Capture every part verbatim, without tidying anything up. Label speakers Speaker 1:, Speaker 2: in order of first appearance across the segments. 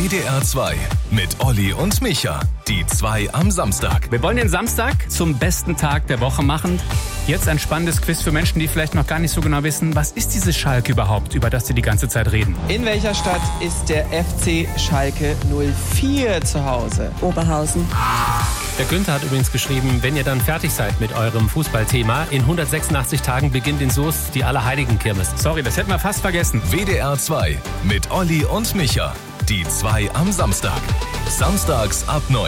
Speaker 1: W D R zwei mit Olli und Micha. Die zwei am Samstag.
Speaker 2: Wir wollen den Samstag zum besten Tag der Woche machen. Jetzt ein spannendes Quiz für Menschen, die vielleicht noch gar nicht so genau wissen, was ist diese Schalke überhaupt, über das sie die ganze Zeit reden.
Speaker 3: In welcher Stadt ist der F C Schalke null vier zu Hause?
Speaker 4: Oberhausen.
Speaker 5: Der Günther hat übrigens geschrieben, wenn ihr dann fertig seid mit eurem Fußballthema, in hundertsechsundachtzig Tagen beginnt in Soest die Allerheiligenkirmes.
Speaker 2: Sorry, das hätten wir fast vergessen.
Speaker 1: W D R zwei mit Olli und Micha. Die zwei am Samstag. Samstags ab neun.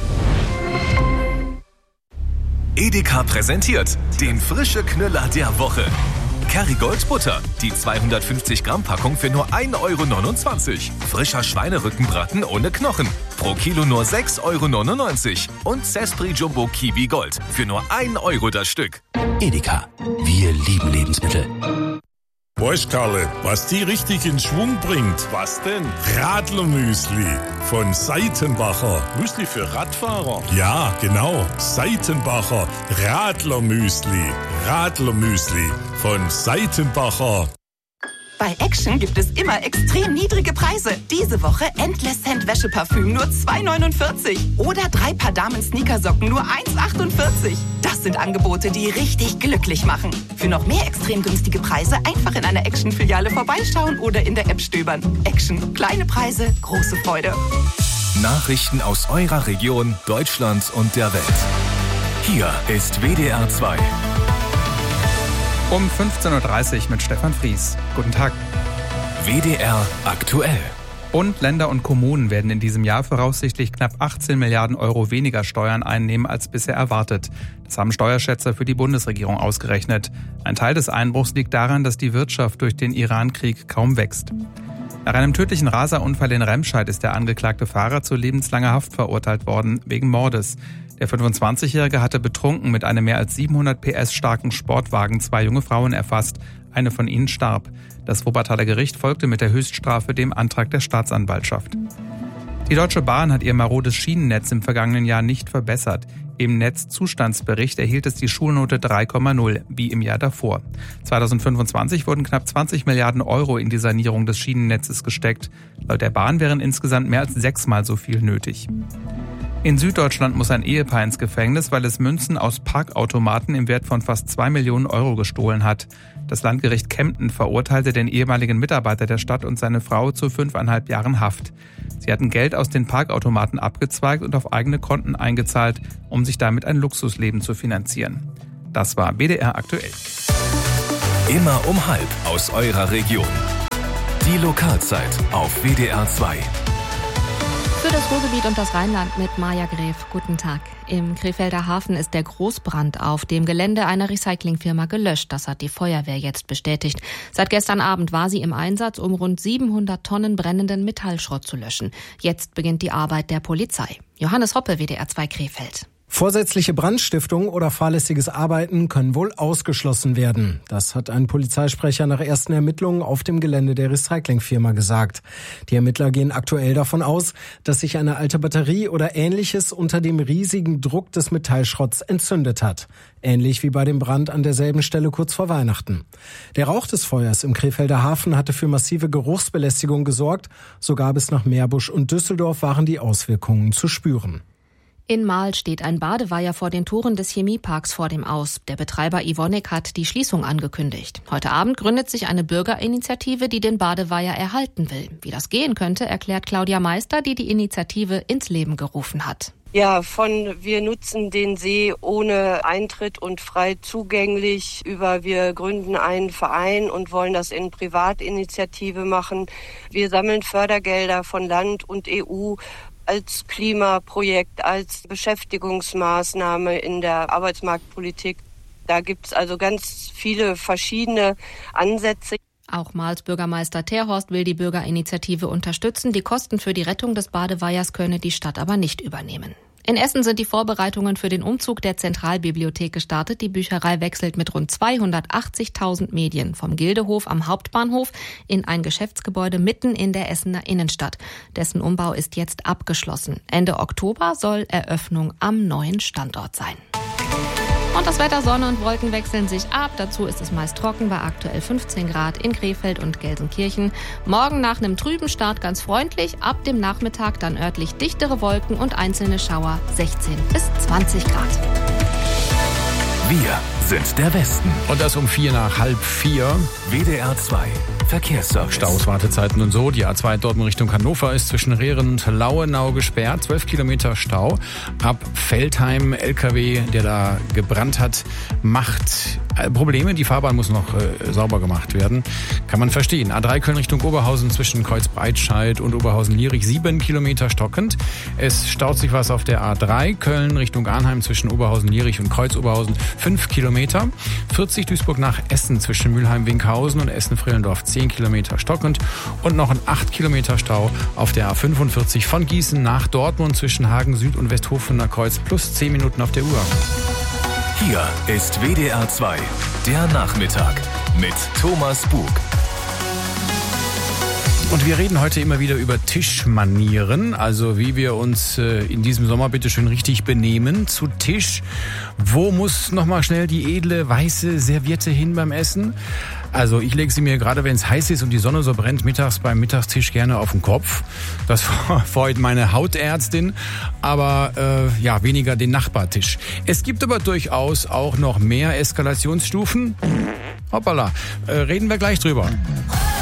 Speaker 1: Edeka präsentiert den frische Knüller der Woche. Kerrygold Butter, die zweihundertfünfzig Gramm Packung für nur ein Euro neunundzwanzig. Frischer Schweinerückenbraten ohne Knochen, pro Kilo nur sechs Euro neunundneunzig. Und Zespri Jumbo Kiwi Gold für nur ein Euro das Stück.
Speaker 6: Edeka, wir lieben Lebensmittel.
Speaker 7: Weißt Karle, was die richtig in Schwung bringt? Was denn? Radlermüsli von Seitenbacher. Müsli für Radfahrer? Ja, genau. Seitenbacher Radlermüsli. Radlermüsli von Seitenbacher.
Speaker 8: Bei Action gibt es immer extrem niedrige Preise. Diese Woche Endless Scent Wäscheparfüm nur zwei neunundvierzig. Oder drei Paar Damen-Sneakersocken nur eins achtundvierzig. Das sind Angebote, die richtig glücklich machen. Für noch mehr extrem günstige Preise einfach in einer Action-Filiale vorbeischauen oder in der App stöbern. Action. Kleine Preise, große Freude.
Speaker 1: Nachrichten aus eurer Region, Deutschland und der Welt. Hier ist W D R zwei.
Speaker 2: Um fünfzehn Uhr dreißig mit Stefan Fries. Guten Tag.
Speaker 1: W D R aktuell.
Speaker 2: Bund, Länder und Kommunen werden in diesem Jahr voraussichtlich knapp achtzehn Milliarden Euro weniger Steuern einnehmen als bisher erwartet. Das haben Steuerschätzer für die Bundesregierung ausgerechnet. Ein Teil des Einbruchs liegt daran, dass die Wirtschaft durch den Iran-Krieg kaum wächst. Nach einem tödlichen Raserunfall in Remscheid ist der angeklagte Fahrer zu lebenslanger Haft verurteilt worden, wegen Mordes. Der fünfundzwanzigjährige hatte betrunken mit einem mehr als siebenhundert P S starken Sportwagen zwei junge Frauen erfasst. Eine von ihnen starb. Das Wuppertaler Gericht folgte mit der Höchststrafe dem Antrag der Staatsanwaltschaft. Die Deutsche Bahn hat ihr marodes Schienennetz im vergangenen Jahr nicht verbessert. Im Netzzustandsbericht erhielt es die Schulnote drei Komma null, wie im Jahr davor. zweitausendfünfundzwanzig wurden knapp zwanzig Milliarden Euro in die Sanierung des Schienennetzes gesteckt. Laut der Bahn wären insgesamt mehr als sechsmal so viel nötig. In Süddeutschland muss ein Ehepaar ins Gefängnis, weil es Münzen aus Parkautomaten im Wert von fast zwei Millionen Euro gestohlen hat. Das Landgericht Kempten verurteilte den ehemaligen Mitarbeiter der Stadt und seine Frau zu fünfeinhalb Jahren Haft. Sie hatten Geld aus den Parkautomaten abgezweigt und auf eigene Konten eingezahlt, um sich damit ein Luxusleben zu finanzieren. Das war W D R aktuell.
Speaker 1: Immer um halb aus eurer Region. Die Lokalzeit auf W D R zwei.
Speaker 9: Für das Ruhrgebiet und das Rheinland mit Maja Gräf. Guten Tag. Im Krefelder Hafen ist der Großbrand auf dem Gelände einer Recyclingfirma gelöscht. Das hat die Feuerwehr jetzt bestätigt. Seit gestern Abend war sie im Einsatz, um rund siebenhundert Tonnen brennenden Metallschrott zu löschen. Jetzt beginnt die Arbeit der Polizei. Johannes Hoppe, W D R zwei Krefeld.
Speaker 10: Vorsätzliche Brandstiftung oder fahrlässiges Arbeiten können wohl ausgeschlossen werden. Das hat ein Polizeisprecher nach ersten Ermittlungen auf dem Gelände der Recyclingfirma gesagt. Die Ermittler gehen aktuell davon aus, dass sich eine alte Batterie oder Ähnliches unter dem riesigen Druck des Metallschrotts entzündet hat. Ähnlich wie bei dem Brand an derselben Stelle kurz vor Weihnachten. Der Rauch des Feuers im Krefelder Hafen hatte für massive Geruchsbelästigung gesorgt. Sogar bis nach Meerbusch und Düsseldorf waren die Auswirkungen zu spüren.
Speaker 9: In Marl steht ein Badeweiher vor den Toren des Chemieparks vor dem Aus. Der Betreiber Ivonik hat die Schließung angekündigt. Heute Abend gründet sich eine Bürgerinitiative, die den Badeweiher erhalten will. Wie das gehen könnte, erklärt Claudia Meister, die die Initiative ins Leben gerufen hat.
Speaker 11: Ja, von wir nutzen den See ohne Eintritt und frei zugänglich über wir gründen einen Verein und wollen das in Privatinitiative machen. Wir sammeln Fördergelder von Land und E U als Klimaprojekt, als Beschäftigungsmaßnahme in der Arbeitsmarktpolitik. Da gibt's also ganz viele verschiedene Ansätze.
Speaker 9: Auch Marls Bürgermeister Terhorst will die Bürgerinitiative unterstützen. Die Kosten für die Rettung des Badeweihers könne die Stadt aber nicht übernehmen. In Essen sind die Vorbereitungen für den Umzug der Zentralbibliothek gestartet. Die Bücherei wechselt mit rund zweihundertachtzigtausend Medien vom Gildehof am Hauptbahnhof in ein Geschäftsgebäude mitten in der Essener Innenstadt. Dessen Umbau ist jetzt abgeschlossen. Ende Oktober soll Eröffnung am neuen Standort sein. Und das Wetter, Sonne und Wolken wechseln sich ab. Dazu ist es meist trocken bei aktuell fünfzehn Grad in Krefeld und Gelsenkirchen. Morgen nach einem trüben Start ganz freundlich. Ab dem Nachmittag dann örtlich dichtere Wolken und einzelne Schauer, sechzehn bis zwanzig Grad.
Speaker 1: Wir sind der Westen.
Speaker 4: Und das um vier nach halb vier.
Speaker 1: W D R zwei Verkehrsservice.
Speaker 4: Staus, Wartezeiten und so. Die A zwei Dortmund Richtung Hannover ist zwischen Rehren und Lauenau gesperrt. zwölf Kilometer Stau. Ab Veltheim, L K W, der da gebrannt hat, macht Probleme. Die Fahrbahn muss noch äh, sauber gemacht werden. Kann man verstehen. A drei Köln Richtung Oberhausen zwischen Kreuzbreitscheid und Oberhausen-Lierich. sieben Kilometer stockend. Es staut sich was auf der A drei Köln Richtung Arnheim zwischen Oberhausen-Lierich und Kreuz-Oberhausen. fünf Kilometer. vierzig Duisburg nach Essen zwischen Mülheim-Winkhausen und Essen-Frehlendorf. zehn Kilometer stockend. Und noch ein acht Kilometer Stau auf der A fünfundvierzig von Gießen nach Dortmund zwischen Hagen Süd und Westhofener Kreuz plus zehn Minuten auf der Uhr.
Speaker 1: Hier ist W D R zwei, der Nachmittag mit Thomas Bug.
Speaker 4: Und wir reden heute immer wieder über Tischmanieren, also wie wir uns äh, in diesem Sommer bitte schön richtig benehmen zu Tisch. Wo muss nochmal schnell die edle weiße Serviette hin beim Essen? Also ich lege sie mir, gerade wenn es heiß ist und die Sonne so brennt, mittags beim Mittagstisch gerne auf den Kopf. Das freut meine Hautärztin, aber äh, ja, weniger den Nachbartisch. Es gibt aber durchaus auch noch mehr Eskalationsstufen. Hoppala, äh, reden wir gleich drüber.